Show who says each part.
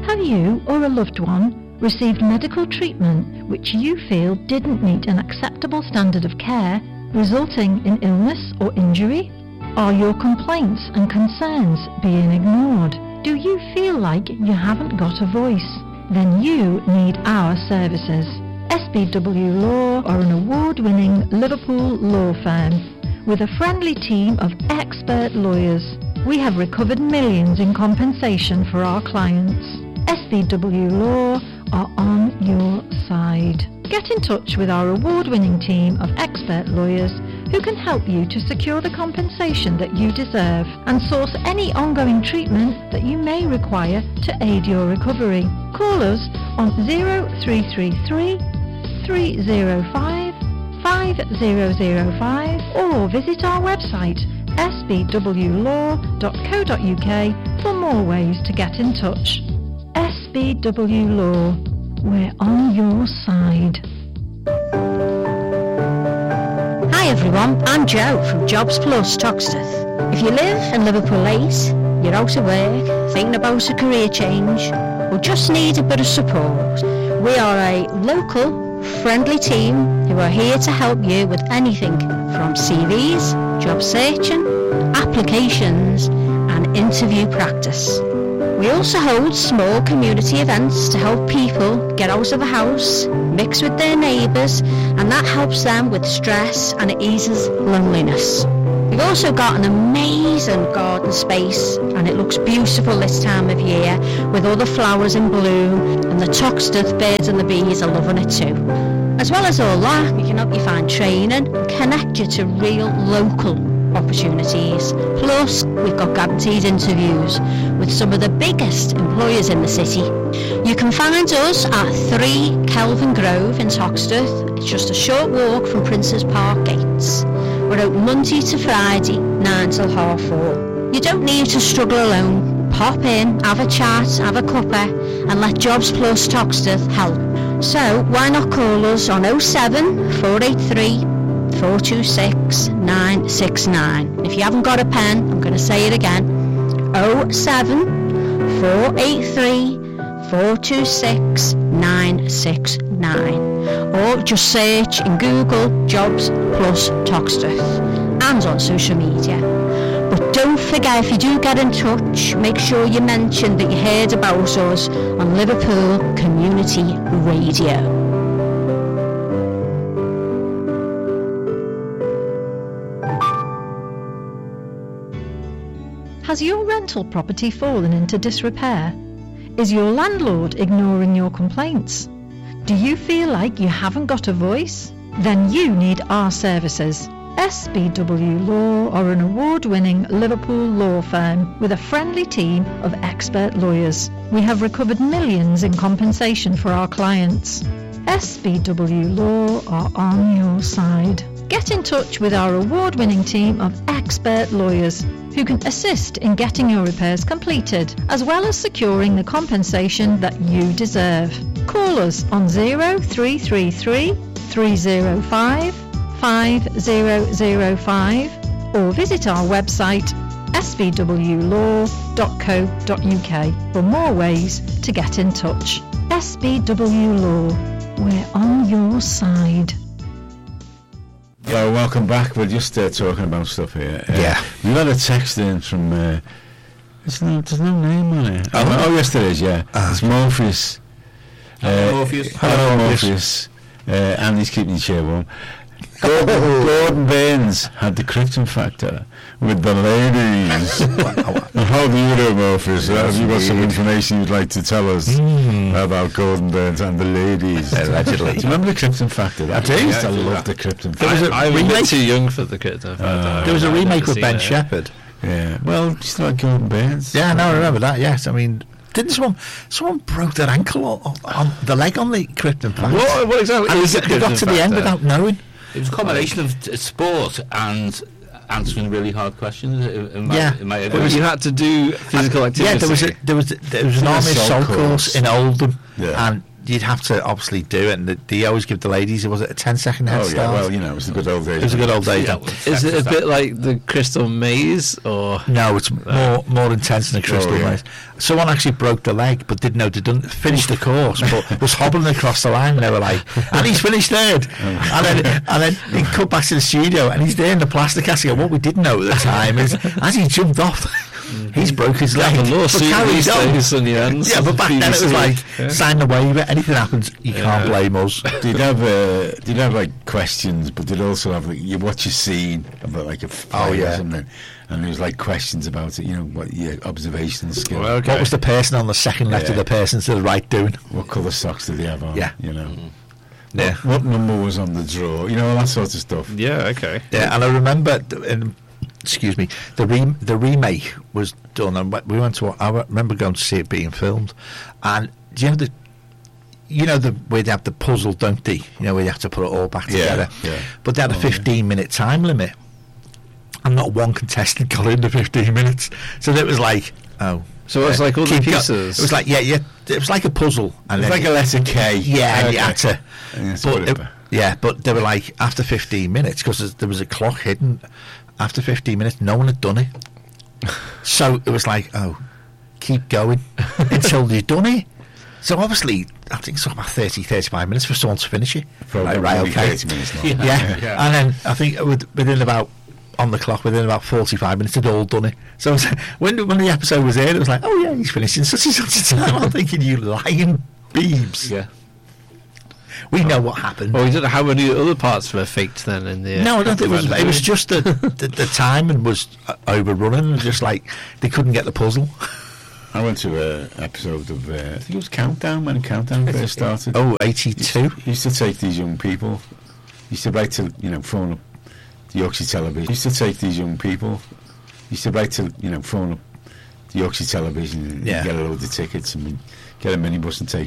Speaker 1: Have you or a loved one received medical treatment which you feel didn't meet an acceptable standard of care, resulting in illness or injury? Are your complaints and concerns being ignored? Do you feel like you haven't got a voice? Then you need our services. SBW Law are an award-winning Liverpool law firm with a friendly team of expert lawyers. We have recovered millions in compensation for our clients. SBW Law are on your side. Get in touch with our award-winning team of expert lawyers who can help you to secure the compensation that you deserve and source any ongoing treatment that you may require to aid your recovery. Call us on 0333 305 5005 or visit our website sbwlaw.co.uk for more ways to get in touch. SBW Law, we're on your side.
Speaker 2: Hi everyone, I'm Jo from Jobs Plus Toxteth. If you live in Liverpool 8, you're out of work, thinking about a career change, or just need a bit of support, we are a local, friendly team who are here to help you with anything from CVs, job searching, applications and interview practice. We also hold small community events to help people get out of the house, mix with their neighbours, and that helps them with stress and it eases loneliness. We've also got an amazing garden space and it looks beautiful this time of year with all the flowers in bloom, and the Toxteth birds and the bees are loving it too. As well as all that, we can help you find training and connect you to real local opportunities. Plus, we've got guaranteed interviews with some of the biggest employers in the city. You can find us at 3 Kelvin Grove in Toxteth. It's just a short walk from Princes Park gates. We're open Monday to Friday, 9 till 4:30. You don't need to struggle alone. Pop in, have a chat, have a cuppa, and let Jobs Plus Toxteth help. So why not call us on 07 483 426 969. If you haven't got a pen, I'm going to say it again. 07 483 426 969. Or just search in Google Jobs Plus Toxteth and on social media. But don't forget, if you do get in touch, make sure you mention that you heard about us on Liverpool Community Radio.
Speaker 1: Has your rental property fallen into disrepair? Is your landlord ignoring your complaints? Do you feel like you haven't got a voice? Then you need our services. SBW Law are an award-winning Liverpool law firm with a friendly team of expert lawyers. We have recovered millions in compensation for our clients. SBW Law are on your side. Get in touch with our award-winning team of expert lawyers who can assist in getting your repairs completed, as well as securing the compensation that you deserve. Call us on 0333 305 5005 or visit our website sbwlaw.co.uk for more ways to get in touch. SBW Law, we're on your side.
Speaker 3: Hello, welcome back. We're just talking about stuff here. We've had a text in from there's no name on it. Oh yes there is, yeah. It's Morpheus. Hello Morpheus. Andy's keeping the chair warm. Gordon Burns had the Krypton factor with the ladies. How do you know, Morpheus? Have you got some information you'd like to tell us about Gordon Burns and the ladies?
Speaker 4: Allegedly.
Speaker 3: Do you remember the Krypton factor? I used to love the Krypton factor.
Speaker 4: I was a bit too young for the Krypton factor.
Speaker 5: There was a remake with Ben Shepherd.
Speaker 3: Yeah, well, just like Gordon Burns.
Speaker 5: Yeah, no, I remember that, yes. I mean, didn't someone broke their ankle on the leg on the Krypton factor?
Speaker 4: What exactly?
Speaker 5: And they got to the end without knowing.
Speaker 6: It was a combination of sport and answering really hard questions.
Speaker 4: But you had to do physical activity.
Speaker 5: Yeah, there was an army assault course in Oldham, and you'd have to obviously do it, and they always give the ladies, was it a 10-second head start?
Speaker 3: Well, it was the good old days.
Speaker 5: It was the good old days.
Speaker 4: Is it a bit like the Crystal Maze, or
Speaker 5: no? It's more intense than a Crystal Maze. Someone actually broke the leg, but didn't know they didn't finish the course, but was hobbling across the line. And they were like, and he's finished third. And then he cut back to the studio, and he's there in the plastic casket. What we didn't know at the time is, as he jumped off, he's broke his leg.
Speaker 4: Yeah, but back then it was like,
Speaker 5: sign the waiver. Anything happens, you can't blame us.
Speaker 3: They'd have like questions, but they'd also have like what you seen about like a fight or something. And there was like questions about it, what your observation skill.
Speaker 5: Well, okay. What was the person on the second left of the person to the right doing?
Speaker 3: What colour socks did they have on?
Speaker 5: Yeah.
Speaker 3: Yeah. What number was on the draw? All that sort of stuff.
Speaker 4: Yeah, okay.
Speaker 5: Yeah, and I remember, excuse me, the remake was done, and we went to. I remember going to see it being filmed, and do you know the where they have the puzzle, don't they? Where you have to put it all back together.
Speaker 3: Yeah.
Speaker 5: But they had a 15-minute time limit, and not one contestant got in the 15 minutes. So it was like,
Speaker 4: so it was like all the pieces.
Speaker 5: It was like it was like a puzzle, and
Speaker 3: it was like a letter K.
Speaker 5: Yeah, and you had to.
Speaker 3: But
Speaker 5: they were like after 15 minutes, because there was a clock hidden. After 15 minutes, no one had done it. So it was like, keep going until you've done it. So obviously, I think it's about 30-35 minutes for someone to finish it.
Speaker 3: Probably
Speaker 5: right, okay.
Speaker 3: 30 minutes long.
Speaker 5: Yeah. And then I think within about 45 minutes, they'd all done it. So when the episode was aired, it was like, he's finishing such and such a time. I'm thinking, you lying beebs.
Speaker 4: Yeah.
Speaker 5: We know what happened.
Speaker 4: Well, we don't know how many other parts were faked then in the.
Speaker 5: No, I don't think it was just the timing was overrunning, and just like they couldn't get the puzzle.
Speaker 3: I went to an episode of I think it was Countdown, when Countdown first started.
Speaker 5: 82.
Speaker 3: Used to take these young people. Used to write to phone up the Yorkshire Television. Used to take these young people. Used to write to phone up the Yorkshire Television and get a load of tickets and get a minibus and take